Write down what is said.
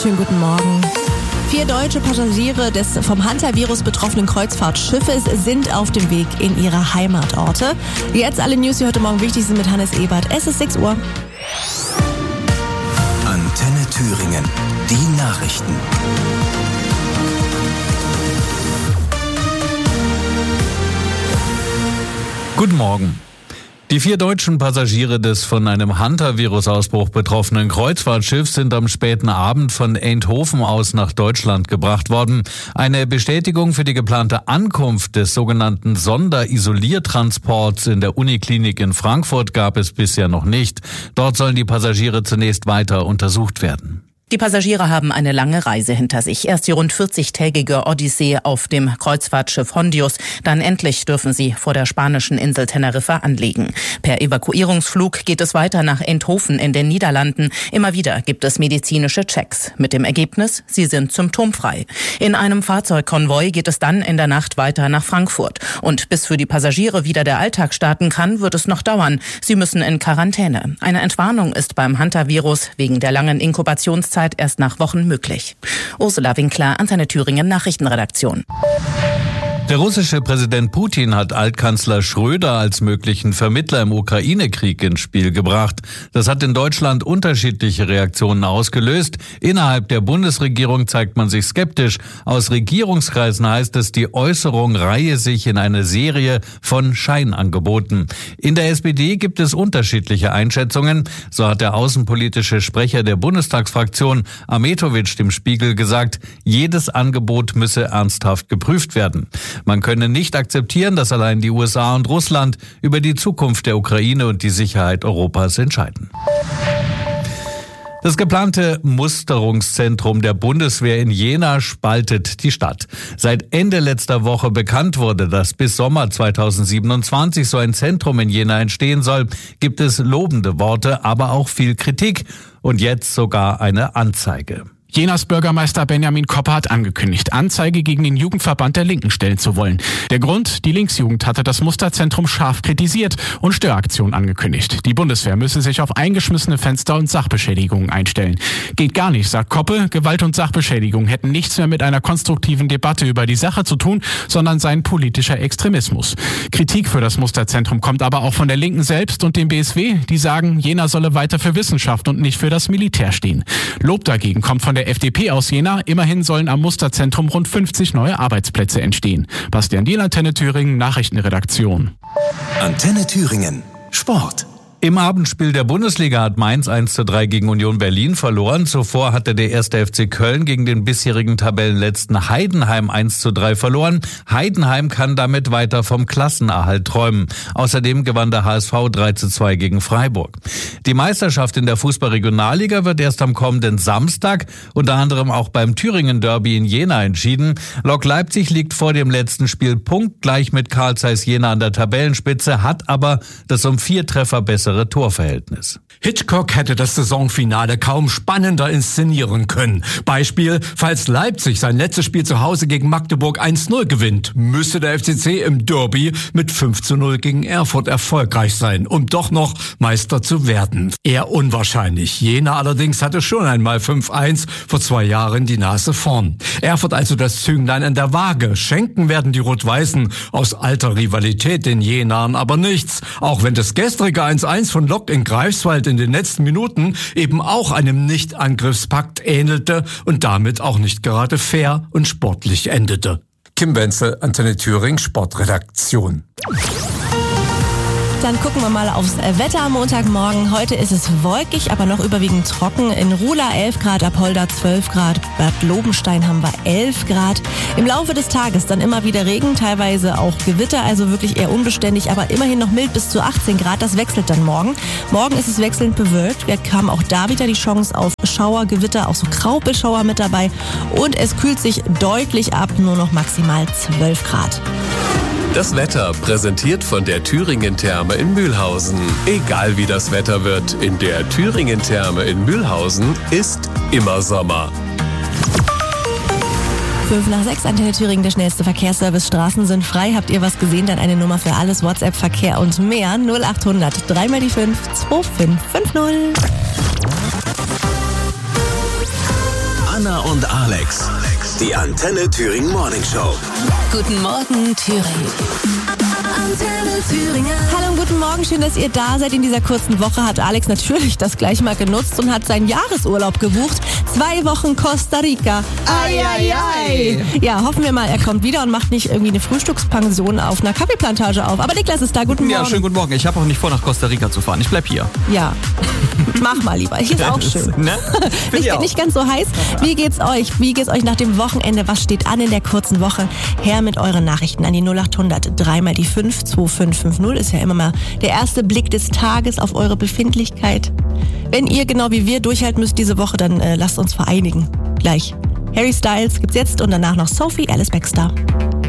Schönen guten Morgen. 4 deutsche Passagiere des vom Hantavirus betroffenen Kreuzfahrtschiffes sind auf dem Weg in ihre Heimatorte. Jetzt alle News, die heute Morgen wichtig sind mit Hannes Ebert. Es ist 6 Uhr. Antenne Thüringen, die Nachrichten. Guten Morgen. Die 4 deutschen Passagiere des von einem Hantavirus-Ausbruch betroffenen Kreuzfahrtschiffs sind am späten Abend von Eindhoven aus nach Deutschland gebracht worden. Eine Bestätigung für die geplante Ankunft des sogenannten Sonderisoliertransports in der Uniklinik in Frankfurt gab es bisher noch nicht. Dort sollen die Passagiere zunächst weiter untersucht werden. Die Passagiere haben eine lange Reise hinter sich. Erst die rund 40-tägige Odyssee auf dem Kreuzfahrtschiff Hondius. Dann endlich dürfen sie vor der spanischen Insel Teneriffa anlegen. Per Evakuierungsflug geht es weiter nach Eindhoven in den Niederlanden. Immer wieder gibt es medizinische Checks. Mit dem Ergebnis, sie sind symptomfrei. In einem Fahrzeugkonvoi geht es dann in der Nacht weiter nach Frankfurt. Und bis für die Passagiere wieder der Alltag starten kann, wird es noch dauern. Sie müssen in Quarantäne. Eine Entwarnung ist beim Hantavirus wegen der langen Inkubationszeit erst nach Wochen möglich. Ursula Winkler, Antenne Thüringen Nachrichtenredaktion. Der russische Präsident Putin hat Altkanzler Schröder als möglichen Vermittler im Ukraine-Krieg ins Spiel gebracht. Das hat in Deutschland unterschiedliche Reaktionen ausgelöst. Innerhalb der Bundesregierung zeigt man sich skeptisch. Aus Regierungskreisen heißt es, die Äußerung reihe sich in eine Serie von Scheinangeboten. In der SPD gibt es unterschiedliche Einschätzungen. So hat der außenpolitische Sprecher der Bundestagsfraktion, Ahmetović, dem Spiegel gesagt, jedes Angebot müsse ernsthaft geprüft werden. Man könne nicht akzeptieren, dass allein die USA und Russland über die Zukunft der Ukraine und die Sicherheit Europas entscheiden. Das geplante Musterungszentrum der Bundeswehr in Jena spaltet die Stadt. Seit Ende letzter Woche bekannt wurde, dass bis Sommer 2027 so ein Zentrum in Jena entstehen soll, gibt es lobende Worte, aber auch viel Kritik und jetzt sogar eine Anzeige. Jenas Bürgermeister Benjamin Kopper hat angekündigt, Anzeige gegen den Jugendverband der Linken stellen zu wollen. Der Grund, die Linksjugend hatte das Musterzentrum scharf kritisiert und Störaktionen angekündigt. Die Bundeswehr müsse sich auf eingeschmissene Fenster und Sachbeschädigungen einstellen. Geht gar nicht, sagt Koppe. Gewalt und Sachbeschädigung hätten nichts mehr mit einer konstruktiven Debatte über die Sache zu tun, sondern seien politischer Extremismus. Kritik für das Musterzentrum kommt aber auch von der Linken selbst und dem BSW. Die sagen, Jena solle weiter für Wissenschaft und nicht für das Militär stehen. Lob dagegen kommt von der FDP aus Jena. Immerhin sollen am Musterzentrum rund 50 neue Arbeitsplätze entstehen. Bastian Diehl, Antenne Thüringen, Nachrichtenredaktion. Antenne Thüringen, Sport. Im Abendspiel der Bundesliga hat Mainz 1:3 gegen Union Berlin verloren. Zuvor hatte der 1. FC Köln gegen den bisherigen Tabellenletzten Heidenheim 1:3 verloren. Heidenheim kann damit weiter vom Klassenerhalt träumen. Außerdem gewann der HSV 3:2 gegen Freiburg. Die Meisterschaft in der Fußball-Regionalliga wird erst am kommenden Samstag, unter anderem auch beim Thüringen-Derby in Jena, entschieden. Lok Leipzig liegt vor dem letzten Spiel punktgleich mit Carl Zeiss Jena an der Tabellenspitze, hat aber das um 4 Treffer bessere Torverhältnis. Hitchcock hätte das Saisonfinale kaum spannender inszenieren können. Beispiel, falls Leipzig sein letztes Spiel zu Hause gegen Magdeburg 1:0 gewinnt, müsste der FCC im Derby mit 5:0 gegen Erfurt erfolgreich sein, um doch noch Meister zu werden. Eher unwahrscheinlich. Jena allerdings hatte schon einmal 5:1 vor 2 Jahren die Nase vorn. Erfurt also das Zünglein an der Waage. Schenken werden die Rot-Weißen aus alter Rivalität den Jenern aber nichts. Auch wenn das gestrige 1:1 von Lok in Greifswald in den letzten Minuten eben auch einem Nicht-Angriffspakt ähnelte und damit auch nicht gerade fair und sportlich endete. Kim Wenzel, Antenne Thüringen, Sportredaktion. Dann gucken wir mal aufs Wetter am Montagmorgen. Heute ist es wolkig, aber noch überwiegend trocken. In Ruhla 11 Grad, Apolda 12 Grad, Bad Lobenstein haben wir 11 Grad. Im Laufe des Tages dann immer wieder Regen, teilweise auch Gewitter, also wirklich eher unbeständig, aber immerhin noch mild bis zu 18 Grad. Das wechselt dann morgen. Morgen ist es wechselnd bewölkt. Wir haben auch da wieder die Chance auf Schauer, Gewitter, auch so Graupelschauer mit dabei. Und es kühlt sich deutlich ab, nur noch maximal 12 Grad. Das Wetter präsentiert von der Thüringen-Therme in Mühlhausen. Egal wie das Wetter wird, in der Thüringen-Therme in Mühlhausen ist immer Sommer. 5:05, Antenne Thüringen, der schnellste Verkehrsservice. Straßen sind frei. Habt ihr was gesehen? Dann eine Nummer für alles, WhatsApp, Verkehr und mehr. 0800 3 mal die 5 2550. Anna und Alex. Die Antenne Thüringen Morning Show. Guten Morgen, Thüringen. Antenne Thüringen. Hallo und guten Morgen, schön, dass ihr da seid. In dieser kurzen Woche hat Alex natürlich das gleich mal genutzt und hat seinen Jahresurlaub gebucht. 2 Wochen Costa Rica. Ai, ai, ai. Ja, hoffen wir mal, er kommt wieder und macht nicht irgendwie eine Frühstückspension auf einer Kaffeeplantage auf. Aber Niklas ist da, guten Morgen. Ja, schönen guten Morgen. Ich habe auch nicht vor, nach Costa Rica zu fahren. Ich bleib hier. Ja, mach mal lieber. Hier ist auch schön. Ne? Nicht ganz so heiß. Wie geht's euch? Wie geht's euch nach dem Wochenende? Was steht an in der kurzen Woche? Her mit euren Nachrichten an die 0800 3 mal die 5 2550 ist ja immer mal der erste Blick des Tages auf eure Befindlichkeit. Wenn ihr genau wie wir durchhalten müsst diese Woche, dann lasst uns vereinigen. Gleich. Harry Styles gibt's jetzt und danach noch Sophie Alice Baxter.